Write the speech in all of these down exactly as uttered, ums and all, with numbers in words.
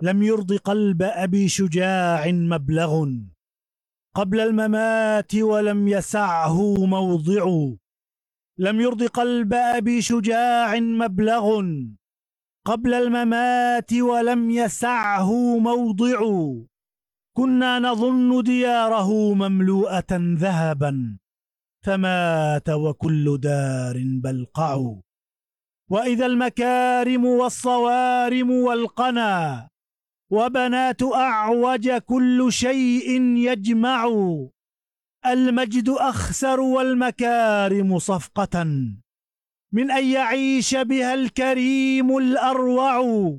لم يرض قلب أبي شجاع مبلغ قبل الممات ولم يسعه موضع. لم يرض قلب أبي شجاع مبلغ قبل الممات ولم يسعه موضع. كنا نظن دياره مملوءة ذهبا فمات وكل دار بلقع. وإذا المكارم والصوارم والقنا وبنات أعوج كل شيء يجمع. المجد أخسر والمكارم صفقة من أن يعيش بها الكريم الأروع.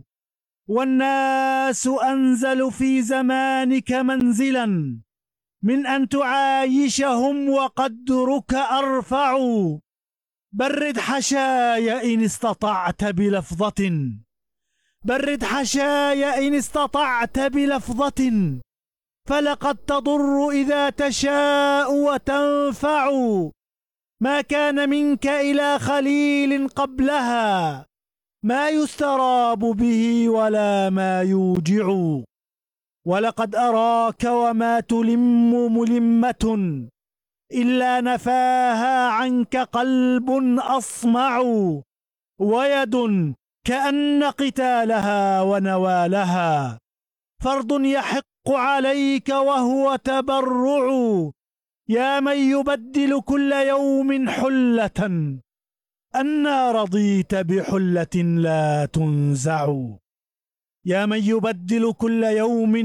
والناس أنزل في زمانك منزلا من أن تعايشهم وقدرك أرفع. برد حشاي إن استطعت بلفظة برد حشاي إن استطعت بلفظة فلقد تضر إذا تشاء وتنفع. ما كان منك إلى خليل قبلها ما يستراب به ولا ما يوجع. ولقد أراك وما تلم ملمة إلا نفاها عنك قلب أصمع. ويد كأن قتالها ونوالها فرض يحق عليك وهو تبرع. يا من يبدل كل يوم حلة أنى رضيت بحلة لا تنزع. يا من يبدل كل يوم